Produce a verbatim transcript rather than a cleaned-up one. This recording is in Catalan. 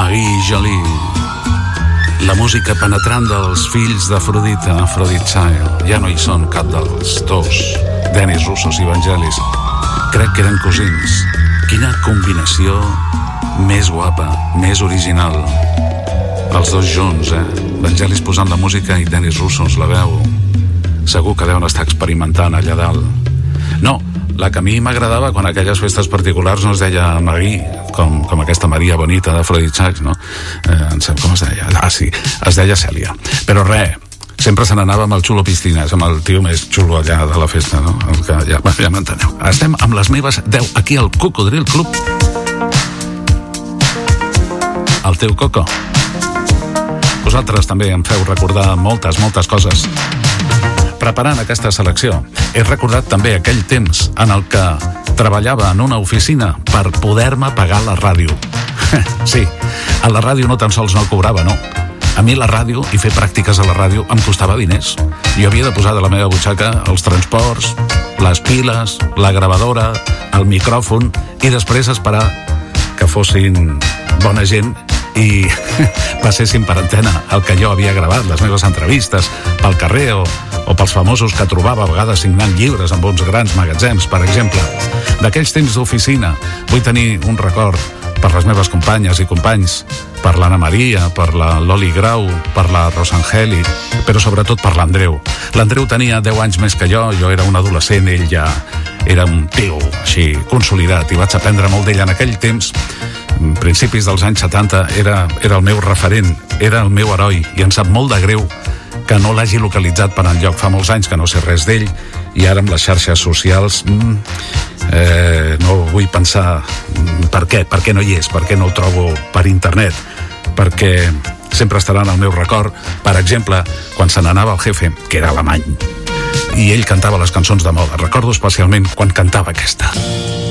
Marie Jolie. La música penetrant dels fills d'Afrodita, Aphrodite Child. Ja no hi són cap dels dos, Denis Roussos i Vangelis. Crec que eren cosins. Quina combinació més guapa, més original. Els dos junts, eh? Vangelis posant la música i Denis Roussos la veu. Segur que deuen estar experimentant allà dalt. No, la que a mi m'agradava quan aquelles festes particulars no es deia Marie, com, com aquesta Maria Bonita d'Aphrodite Child, no? Eh, com es deia? Ah, sí, es deia Cèlia. Però res, sempre se n'anava amb el xulo Piscines, amb el tio més xulo allà de la festa, no? El que ja, ja m'enteneu. Estem amb les meves deu aquí al Cocodril Club. El teu coco. Vosaltres també em feu recordar moltes, moltes coses. Preparant aquesta selecció, he recordat també aquell temps en el que treballava en una oficina per poder-me pagar la ràdio. Sí, a la ràdio no tan sols no cobrava, no. A mi la ràdio i fer pràctiques a la ràdio em costava diners. Jo havia de posar de la meva butxaca els transports, les piles, la gravadora, el micròfon i després esperar que fossin bona gent i passessin per antena el que jo havia gravat, les meves entrevistes pel carrer o, o pels famosos que trobava a vegades signant llibres amb uns grans magatzems, per exemple. D'aquells temps d'oficina vull tenir un record per les meves companyes i companys, per l'Anna Maria, per la Loli Grau, per la Rosangeli, però sobretot per l'Andreu. L'Andreu tenia deu anys més que jo, jo era un adolescent, ell ja era un tio així consolidat i vaig aprendre molt d'ell en aquell temps. Principis dels anys setanta era, era el meu referent, era el meu heroi i em sap molt de greu que no l'hagi localitzat per enlloc. Fa molts anys que no sé res d'ell i ara amb les xarxes socials mm, eh, no vull pensar mm, per què, per què no hi és, per què no el trobo per internet, perquè sempre estarà en el meu record, per exemple, quan se n'anava el jefe, que era alemany, i ell cantava les cançons de moda. Recordo especialment quan cantava aquesta.